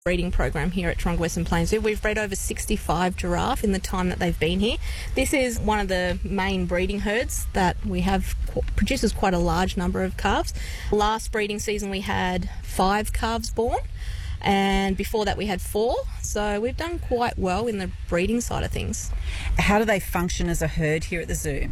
breeding program here at Taronga Western Plains Zoo. We've bred over 65 giraffe in the time that they've been here. This is one of the main breeding herds that we have, produces quite a large number of calves. Last breeding season we had 5 calves born, and before that we had 4, so we've done quite well in the breeding side of things. How do they function as a herd here at the zoo?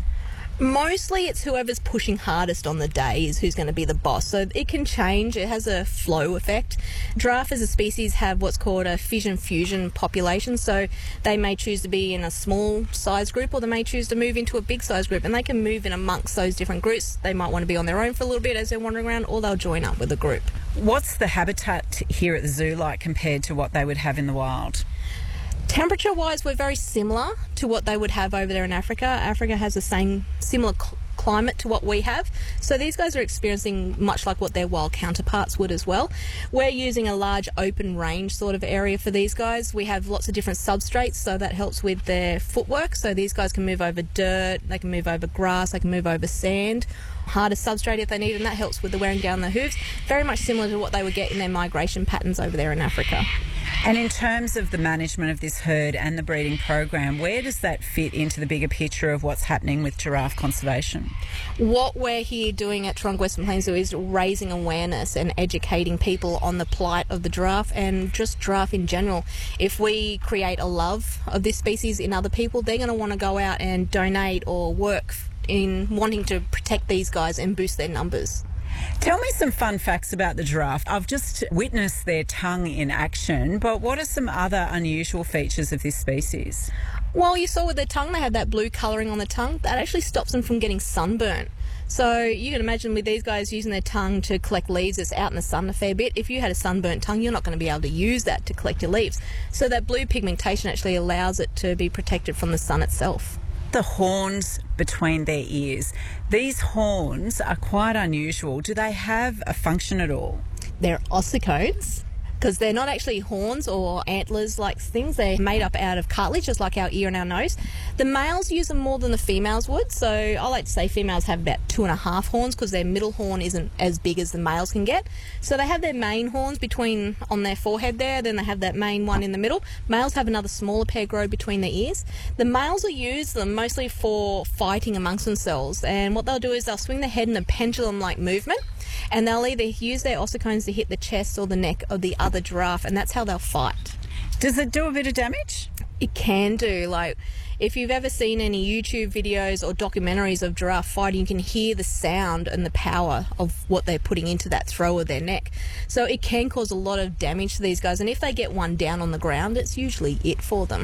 Mostly it's whoever's pushing hardest on the day is who's going to be the boss. So it can change. It has a flow effect. Giraffe as a species have what's called a fission-fusion population. So they may choose to be in a small size group, or they may choose to move into a big size group, and they can move in amongst those different groups. They might want to be on their own for a little bit as they're wandering around, or they'll join up with a group. What's the habitat here at the zoo like compared to what they would have in the wild? Temperature-wise, we're very similar to what they would have over there in Africa. Africa has the same similar climate to what we have. So these guys are experiencing much like what their wild counterparts would as well. We're using a large open range sort of area for these guys. We have lots of different substrates, so that helps with their footwork. So these guys can move over dirt, they can move over grass, they can move over sand, harder substrate if they need, and that helps with the wearing down the hooves. Very much similar to what they would get in their migration patterns over there in Africa. And in terms of the management of this herd and the breeding program, where does that fit into the bigger picture of what's happening with giraffe conservation? What we're here doing at Taronga Western Plains Zoo is raising awareness and educating people on the plight of the giraffe and just giraffe in general. If we create a love of this species in other people, they're going to want to go out and donate or work in wanting to protect these guys and boost their numbers. Tell me some fun facts about the giraffe. I've just witnessed their tongue in action, but what are some other unusual features of this species? Well, you saw with their tongue, they have that blue colouring on the tongue. That actually stops them from getting sunburnt. So you can imagine with these guys using their tongue to collect leaves that's out in the sun a fair bit, if you had a sunburnt tongue, you're not going to be able to use that to collect your leaves. So that blue pigmentation actually allows it to be protected from the sun itself. The horns between their ears. These horns are quite unusual. Do they have a function at all? They're ossicones, because they're not actually horns or antlers like things. They're made up out of cartilage, just like our ear and our nose. The males use them more than the females would, so I like to say females have about 2.5 horns because their middle horn isn't as big as the males can get. So they have their main horns on their forehead there, then they have that main one in the middle. Males have another smaller pair grow between their ears. The males will use them mostly for fighting amongst themselves, and what they'll do is they'll swing their head in a pendulum-like movement, and they'll either use their ossicones to hit the chest or the neck of the other giraffe, and that's how they'll fight. Does it do a bit of damage? It can do. Like, if you've ever seen any YouTube videos or documentaries of giraffe fighting, you can hear the sound and the power of what they're putting into that throw of their neck. So it can cause a lot of damage to these guys, and if they get one down on the ground, it's usually it for them.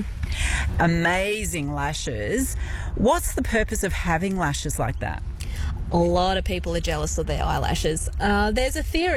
Amazing lashes. What's the purpose of having lashes like that? A lot of people are jealous of their eyelashes. There's a theory